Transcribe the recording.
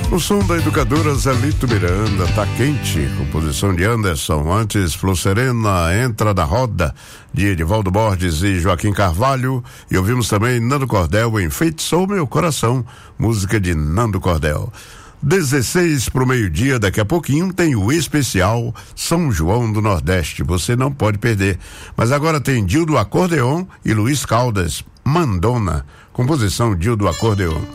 O som da educadora Zelito Miranda, Tá Quente, composição de Anderson. Antes, Flor Serena, Entra na Roda, de Edivaldo Borges e Joaquim Carvalho. E ouvimos também Nando Cordel, Enfeitiçou Meu Coração, música de Nando Cordel. 16 pro meio-dia, daqui a pouquinho tem o especial São João do Nordeste, você não pode perder. Mas agora tem Dildo Acordeon e Luiz Caldas, Mandona, composição Dildo Acordeon.